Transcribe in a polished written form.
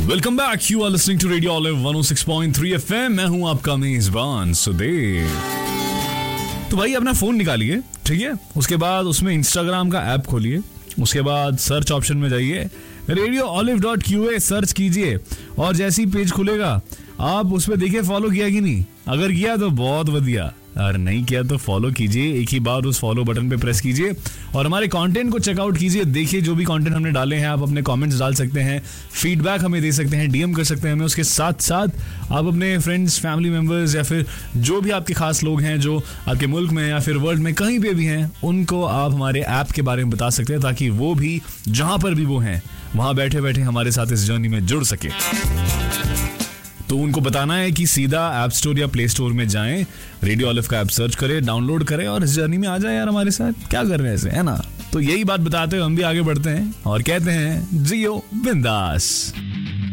Welcome back, you are listening to radio olive 106.3 FM। मैं हूं आपका मेजबान सुदेव। तो भाई अपना फोन निकालिए, ठीक है। उसके बाद उसमें इंस्टाग्राम का ऐप खोलिए। उसके बाद सर्च ऑप्शन में जाइए, radioolive.qa सर्च कीजिए और जैसे ही पेज खुलेगा आप उस पर देखिए फॉलो किया कि नहीं। अगर किया तो बहुत बढ़िया, अगर नहीं किया तो फॉलो कीजिए। एक ही बार उस फॉलो बटन पे प्रेस कीजिए और हमारे कंटेंट को चेकआउट कीजिए। देखिए जो भी कंटेंट हमने डाले हैं, आप अपने कमेंट्स डाल सकते हैं, फीडबैक हमें दे सकते हैं, डीएम कर सकते हैं हमें। उसके साथ साथ आप अपने फ्रेंड्स, फैमिली मेंबर्स या फिर जो भी आपके खास लोग हैं जो आपके मुल्क में या फिर वर्ल्ड में कहीं पे भी हैं, उनको आप हमारे ऐप के बारे में बता सकते हैं ताकि वो भी जहां पर भी वो हैं वहां बैठे बैठे हमारे साथ इस जर्नी में जुड़ सके। तो उनको बताना है कि सीधा ऐप स्टोर या प्ले स्टोर में जाएं, रेडियो ऑलिव का ऐप सर्च करें, डाउनलोड करें और इस जर्नी में आ जाए यार हमारे साथ। क्या कर रहे हैं ऐसे, है ना। तो यही बात बताते हुए हम भी आगे बढ़ते हैं और कहते हैं जियो बिंदास।